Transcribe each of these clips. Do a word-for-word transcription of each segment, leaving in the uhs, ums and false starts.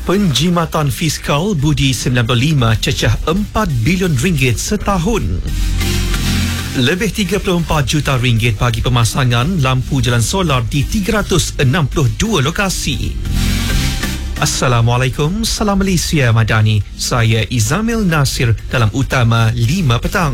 Penjimatan fiskal budi sembilan puluh lima cecah empat bilion ringgit setahun. Lebih tiga puluh empat juta ringgit bagi pemasangan lampu jalan solar di tiga ratus enam puluh dua lokasi. Assalamualaikum, salam Malaysia Madani. Saya Izamil Nasir dalam Utama lima petang.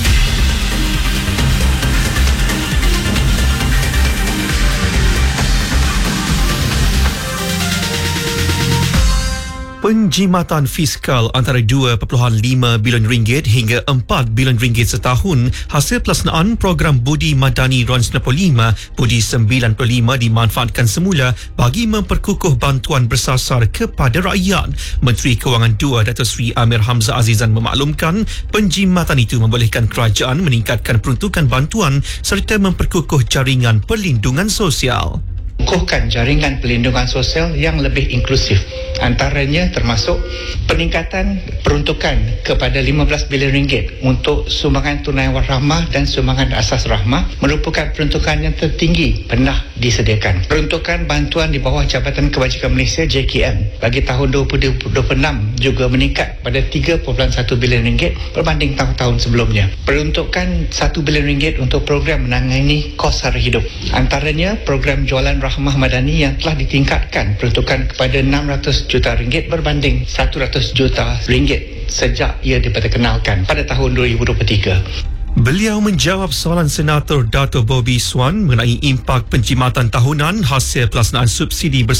Penjimatan fiskal antara dua perpuluhan lima bilion ringgit hingga empat bilion ringgit setahun hasil pelaksanaan program Budi Madani R O N sembilan puluh lima Budi sembilan puluh lima dimanfaatkan semula bagi memperkukuh bantuan bersasar kepada rakyat. Menteri Kewangan dua Datuk Seri Amir Hamzah Azizan memaklumkan penjimatan itu membolehkan kerajaan meningkatkan peruntukan bantuan serta memperkukuh jaringan perlindungan sosial. Kukuhkan jaringan perlindungan sosial yang lebih inklusif. Antaranya termasuk peningkatan peruntukan kepada lima belas bilion ringgit untuk sumbangan tunai rahmah dan sumbangan asas rahmah merupakan peruntukan yang tertinggi pernah disediakan. Peruntukan bantuan di bawah Jabatan Kebajikan Malaysia J K M bagi tahun dua ribu dua puluh enam juga meningkat pada tiga perpuluhan satu bilion ringgit berbanding tahun-tahun sebelumnya. Peruntukan satu bilion ringgit untuk program menangani kos sara hidup. Antaranya program jualan rahmah madani yang telah ditingkatkan peruntukan kepada enam ratus juta ringgit berbanding seratus juta ringgit sejak ia diperkenalkan pada tahun dua ribu dua puluh tiga. Beliau menjawab soalan Senator Dato' Bobby Swan mengenai impak penjimatan tahunan hasil pelaksanaan subsidi bersama